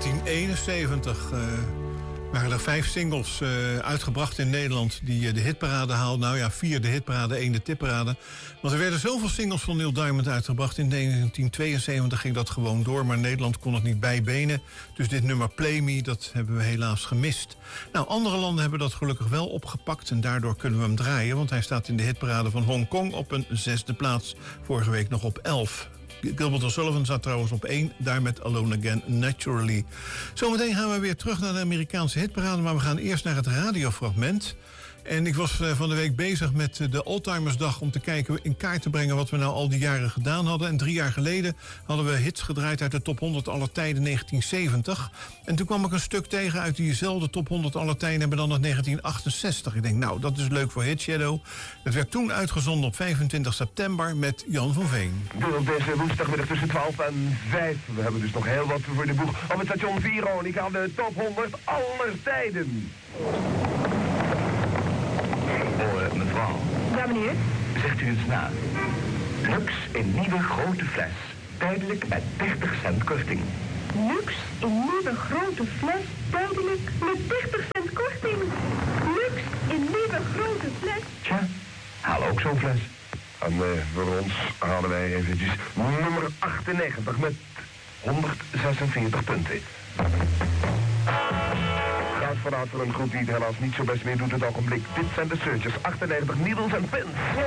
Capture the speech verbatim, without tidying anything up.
negentien eenenzeventig uh, waren er vijf singles uh, uitgebracht in Nederland die uh, de hitparade haalden. Nou ja, vier de hitparade, één de tipparade. Want er werden zoveel singles van Neil Diamond uitgebracht. In negentien tweeënzeventig ging dat gewoon door, maar Nederland kon het niet bijbenen. Dus dit nummer Play Me, dat hebben we helaas gemist. Nou, andere landen hebben dat gelukkig wel opgepakt en daardoor kunnen we hem draaien. Want hij staat in de hitparade van Hongkong op een zesde plaats. Vorige week nog op elf. Gilbert O'Sullivan staat trouwens op één, daar met Alone Again, Naturally. Zometeen gaan we weer terug naar de Amerikaanse hitparade, maar we gaan eerst naar het radiofragment. En ik was van de week bezig met de Oldtimersdag om te kijken, in kaart te brengen wat we nou al die jaren gedaan hadden. En drie jaar geleden hadden we hits gedraaid uit de top honderd aller tijden negentien zeventig. En toen kwam ik een stuk tegen uit diezelfde top honderd aller tijden, maar dan nog negentien achtenzestig. Ik denk, nou, dat is leuk voor Hit Shadow. Het werd toen uitgezonden op vijfentwintig september met Jan van Veen. Door deze woensdagmiddag tussen twaalf en vijf. We hebben dus nog heel wat voor de boeg. Op het station Veronica, de top honderd aller tijden. Oh, uh, mevrouw. Ja, meneer? Zegt u eens na. Lux in nieuwe grote fles. Tijdelijk met dertig cent korting. Lux in nieuwe grote fles. Tijdelijk met dertig cent korting. Lux in nieuwe grote fles. Tja, haal ook zo'n fles. En uh, voor ons halen wij eventjes nummer achtennegentig met honderdzesenveertig punten. Gaat vooruit voor een groep die het helaas niet zo best meer doet het ogenblik. Dit zijn de Searchers, achtennegentig needles en pins.